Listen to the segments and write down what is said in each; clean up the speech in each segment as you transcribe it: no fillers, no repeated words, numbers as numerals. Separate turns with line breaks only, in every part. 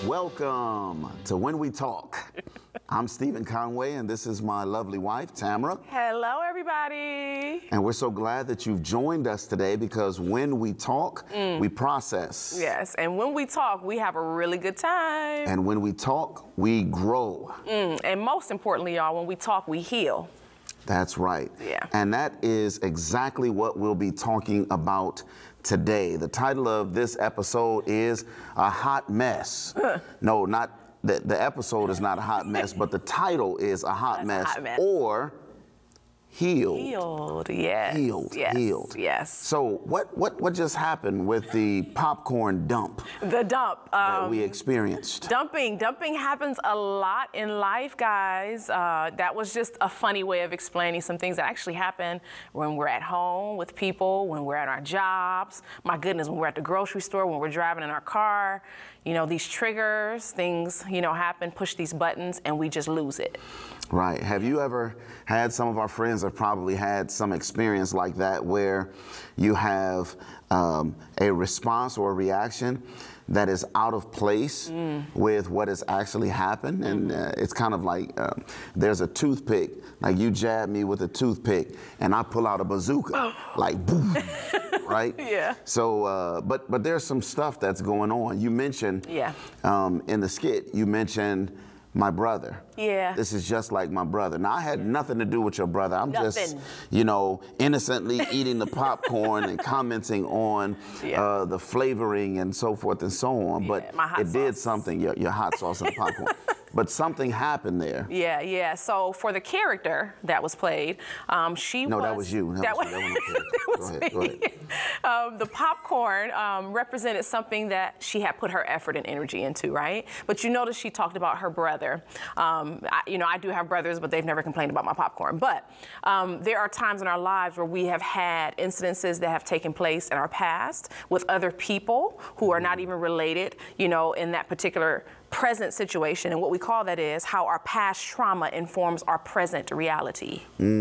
Welcome to When We Talk. I'm Stephen Conway, and this is my lovely wife, Tamara.
Hello, everybody.
And we're so glad that you've joined us today because when we talk, we process.
Yes, and when we talk, we have a really good time.
And when we talk, we grow.
And most importantly, y'all, when we talk, we heal.
That's right.
Yeah.
And that is exactly what we'll be talking about today. The title of this episode is A Hot Mess. No, not the episode is not a hot mess, but the title is A Hot Mess, or Healed.
Healed, yes.
Healed,
yes.
healed.
Yes.
So what just happened with the popcorn dump
The dump.
that we experienced?
Dumping happens a lot in life, guys. That was just a funny way of explaining some things that actually happen when we're at home with people, when we're at our jobs. My goodness, when we're at the grocery store, when we're driving in our car. You know, these triggers, things, happen, push these buttons, and we just lose it.
Right. Have you ever had, some of our friends have probably had some experience like that where you have a response or a reaction that is out of place with what has actually happened. And it's kind of like there's a toothpick, like you jab me with a toothpick and I pull out a bazooka, like boom, right?
Yeah.
So, but there's some stuff that's going on. You mentioned in the skit, you mentioned my brother.
Yeah.
This is just like my brother. Now, I had nothing to do with your brother. I'm just,
Nothing.
Innocently eating the popcorn and commenting on the flavoring and so forth and so on. But
my hot
it did
sauce.
something, your hot sauce and popcorn. But something happened there.
Yeah. So for the character that was played, she
No,
was...
that was you. That was you. Go ahead.
The popcorn represented something that she had put her effort and energy into, right? But you notice she talked about her brother. I do have brothers, but they've never complained about my popcorn. But there are times in our lives where we have had incidences that have taken place in our past with other people who are not even related, in that particular present situation. And what we call that is how our past trauma informs our present reality.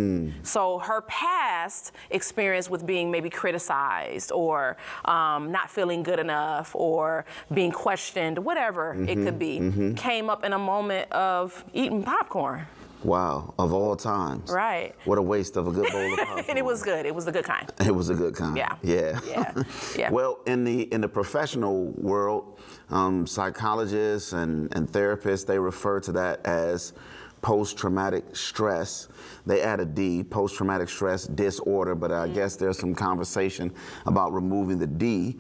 So her past experience with being maybe criticized or not feeling good enough or being questioned, whatever it could be, came up in a moment of eating popcorn.
Wow, of all times.
Right.
What a waste of a good bowl of popcorn.
And it was good. It was the good kind.
It was a good kind.
Yeah.
Well, in the professional world, psychologists and therapists, they refer to that as post-traumatic stress. They add a D, post-traumatic stress disorder, but I guess there's some conversation about removing the D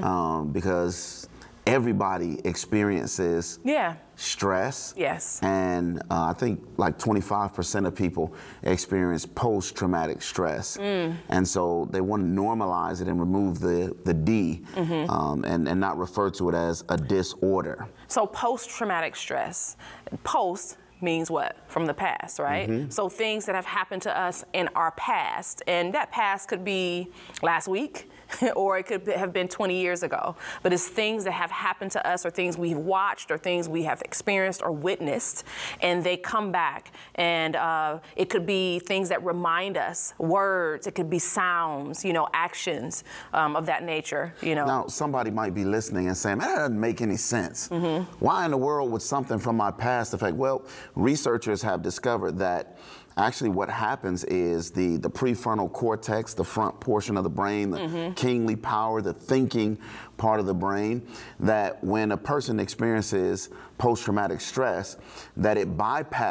because everybody experiences stress.
Yes.
And I think like 25% of people experience post-traumatic stress. And so they want to normalize it and remove the D and not refer to it as a disorder.
So post-traumatic stress, post means what? From the past, right? So things that have happened to us in our past, and that past could be last week, or it could have been 20 years ago. But it's things that have happened to us or things we've watched or things we have experienced or witnessed, and they come back. And it could be things that remind us, words, it could be sounds, actions of that nature,
Now, somebody might be listening and saying, that doesn't make any sense. Why in the world would something from my past affect? Well, researchers have discovered that actually what happens is the prefrontal cortex, the front portion of the brain, the kingly power, the thinking part of the brain, that when a person experiences post-traumatic stress, that it bypasses